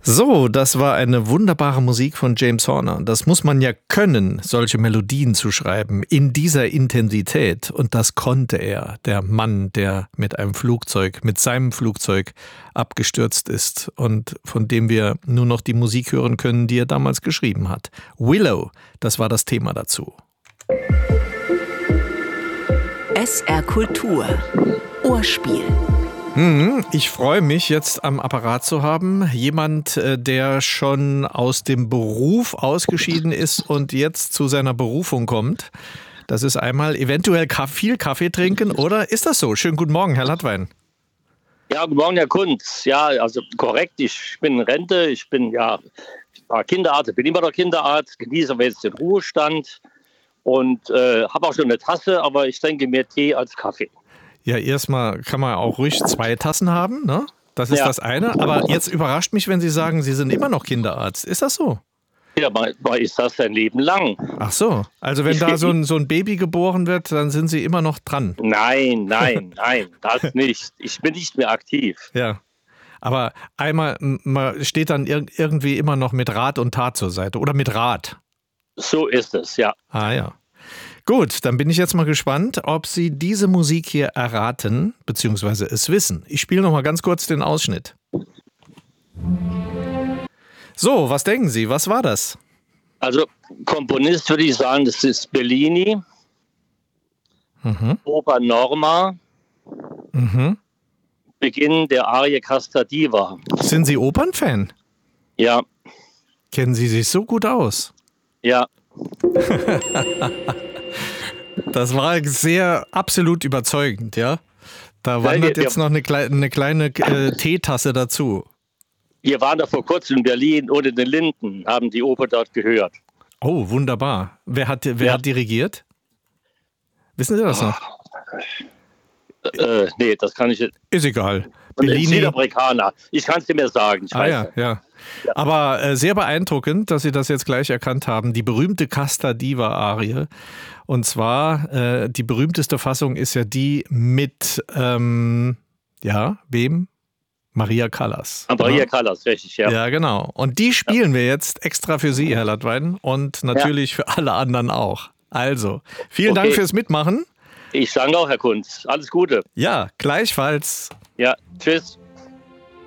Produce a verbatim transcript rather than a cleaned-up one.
So, das war eine wunderbare Musik von James Horner. Das muss man ja können, solche Melodien zu schreiben, in dieser Intensität. Und das konnte er, der Mann, der mit einem Flugzeug, mit seinem Flugzeug abgestürzt ist und von dem wir nur noch die Musik hören können, die er damals geschrieben hat. Willow, das war das Thema dazu. S R Kultur. Ohrspiel. Ich freue mich, jetzt am Apparat zu haben. Jemand, der schon aus dem Beruf ausgeschieden ist und jetzt zu seiner Berufung kommt. Das ist einmal eventuell viel Kaffee trinken, oder? Ist das so? Schönen guten Morgen, Herr Lattwein. Ja, guten Morgen, Herr Kunz. Ja, also korrekt. Ich bin in Rente. Ich bin ja ich war Kinderarzt. Ich bin immer noch Kinderarzt. Genieße aber jetzt den Ruhestand und äh, habe auch schon eine Tasse, aber ich trinke mehr Tee als Kaffee. Ja, erstmal kann man auch ruhig zwei Tassen haben, ne? Das ist Ja. das eine. Aber jetzt überrascht mich, wenn Sie sagen, Sie sind immer noch Kinderarzt. Ist das so? Ja, aber aber ist das sein Leben lang? Ach so. Also wenn da so ein, so ein Baby geboren wird, dann sind Sie immer noch dran. Nein, nein, nein, das nicht. Ich bin nicht mehr aktiv. Ja. Aber einmal, man steht dann ir- irgendwie immer noch mit Rat und Tat zur Seite. Oder mit Rat. So ist es, ja. Ah ja. Gut, dann bin ich jetzt mal gespannt, ob Sie diese Musik hier erraten, beziehungsweise es wissen. Ich spiele noch mal ganz kurz den Ausschnitt. So, was denken Sie? Was war das? Also Komponist würde ich sagen, das ist Bellini, Mhm. Oper Norma, Mhm. Beginn der Arie Casta Diva. Sind Sie Opernfan? Ja, Kennen Sie sich so gut aus? ja. Das war sehr absolut überzeugend, ja? Da Weil wandert wir- jetzt noch eine, klei- eine kleine äh, Teetasse dazu. Wir waren da vor kurzem in Berlin ohne den Linden, haben die Oper dort gehört. Oh, wunderbar. Wer hat, wer Ja. hat dirigiert? Wissen Sie das noch? Äh, nee, das kann ich nicht. Ist egal. Ein Bellini. Südamerikaner. Ich kann es dir mehr sagen. Ich Ah weiß ja, nicht. ja. Aber äh, sehr beeindruckend, dass Sie das jetzt gleich erkannt haben. Die berühmte Casta Diva Arie. Und zwar, äh, die berühmteste Fassung ist ja die mit, ähm, ja, wem? Maria Callas. Ah, Maria Ja. Callas, richtig, ja. Ja, genau. Und die spielen wir jetzt extra für Sie, Herr Lattwein, und natürlich für alle anderen auch. Also, vielen Dank Okay. fürs Mitmachen. Ich danke auch, Herr Kunz. Alles Gute. Ja, gleichfalls. Ja, tschüss.